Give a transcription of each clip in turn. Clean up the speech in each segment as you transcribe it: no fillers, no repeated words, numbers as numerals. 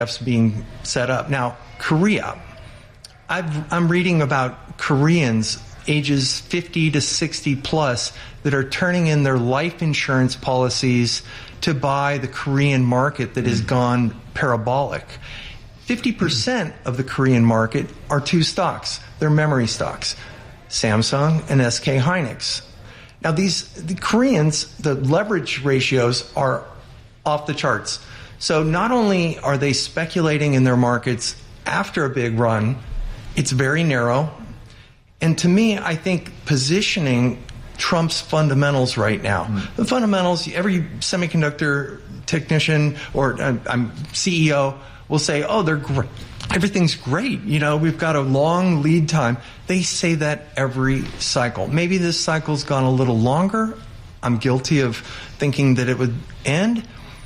being set up. Now, Korea. I'm reading about Koreans ages 50 to 60 plus that are turning in their life insurance policies to buy the Korean market that has gone parabolic. 50% of the Korean market are two stocks. They're memory stocks, Samsung and SK Hynix. Now, the Koreans, the leverage ratios are off the charts. So not only are they speculating in their markets after a big run, it's very narrow. And to me, I think positioning trumps fundamentals right now. The fundamentals, every semiconductor technician or CEO will say, oh, they're great. Everything's great. You know, we've got a long lead time. They say that every cycle. Maybe this cycle's gone a little longer. I'm guilty of thinking that it would end.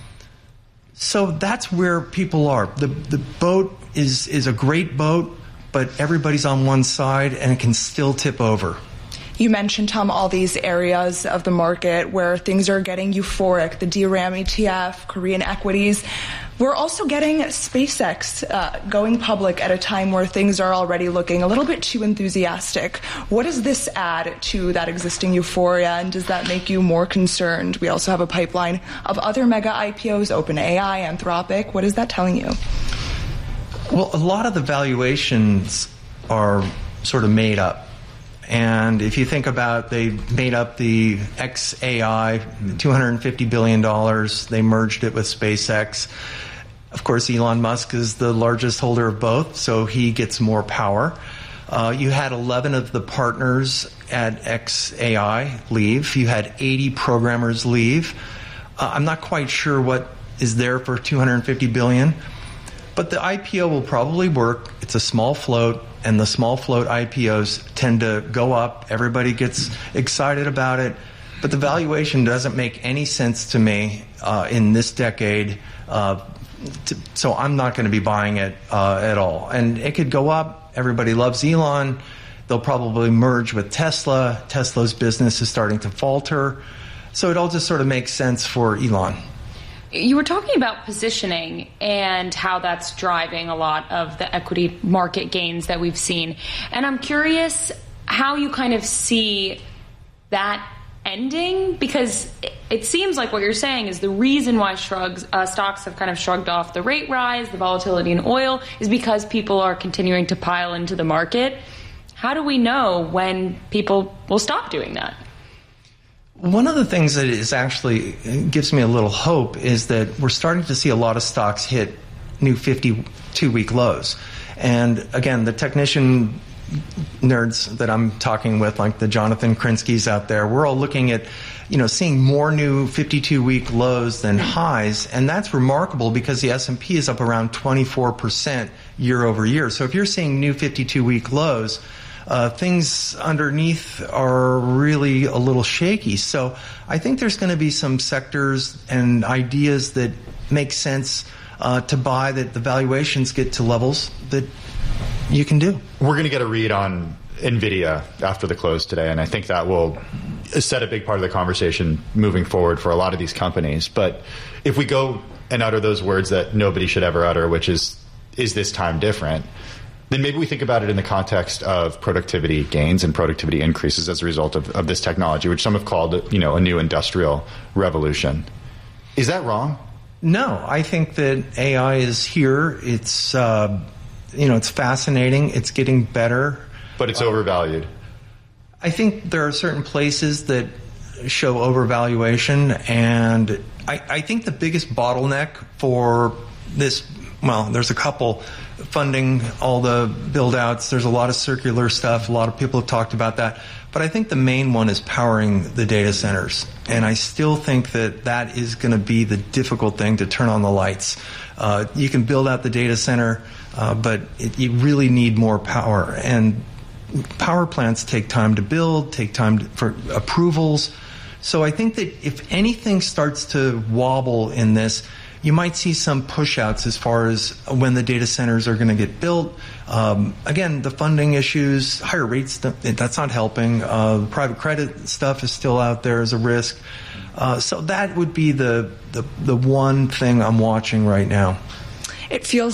So that's where people are. The boat is a great boat, but everybody's on one side and it can still tip over. You mentioned, Tom, all these areas of the market where things are getting euphoric, the DRAM ETF, Korean equities. We're also getting SpaceX going public at a time where things are already looking a little bit too enthusiastic. What does this add to that existing euphoria, and does that make you more concerned? We also have a pipeline of other mega IPOs, OpenAI, Anthropic. What is that telling you? Well, a lot of the valuations are sort of made up. And if you think about, they made up the XAI, $250 billion. They merged it with SpaceX. Of course, Elon Musk is the largest holder of both, so he gets more power. You had 11 of the partners at XAI leave. You had 80 programmers leave. I'm not quite sure what is there for $250 billion. But the IPO will probably work. It's a small float, and the small float IPOs tend to go up. Everybody gets excited about it. But the valuation doesn't make any sense to me in this decade. So I'm not going to be buying it at all. And it could go up. Everybody loves Elon. They'll probably merge with Tesla. Tesla's business is starting to falter. So it all just sort of makes sense for Elon. You were talking about positioning and how that's driving a lot of the equity market gains that we've seen. And I'm curious how you kind of see that ending, because it seems like what you're saying is the reason why stocks have kind of shrugged off the rate rise, the volatility in oil, is because people are continuing to pile into the market. How do we know when people will stop doing that? One of the things that is actually gives me a little hope is that we're starting to see a lot of stocks hit new 52-week lows. And again, the technician nerds that I'm talking with, like the Jonathan Krinskys out there, we're all looking at, seeing more new 52-week lows than highs. And that's remarkable because the S&P is up around 24% year over year. So if you're seeing new 52-week lows, things underneath are really a little shaky. So I think there's going to be some sectors and ideas that make sense to buy, that the valuations get to levels that you can do. We're going to get a read on NVIDIA after the close today, and I think that will set a big part of the conversation moving forward for a lot of these companies. But if we go and utter those words that nobody should ever utter, which is this time different, then maybe we think about it in the context of productivity gains and productivity increases as a result of this technology, which some have called, a new industrial revolution. Is that wrong? No, I think that AI is here. It's, it's fascinating. It's getting better. But it's overvalued. I think there are certain places that show overvaluation, and I think the biggest bottleneck for this, there's a couple. Funding all the build-outs. There's a lot of circular stuff. A lot of people have talked about that. But I think the main one is powering the data centers. And I still think that is going to be the difficult thing, to turn on the lights. You can build out the data center, but you really need more power. And power plants take time to build, take time for approvals. So I think that if anything starts to wobble in this, you might see some push-outs as far as when the data centers are going to get built. Again, the funding issues, higher rates, that's not helping. Private credit stuff is still out there as a risk. So that would be the one thing I'm watching right now. It feels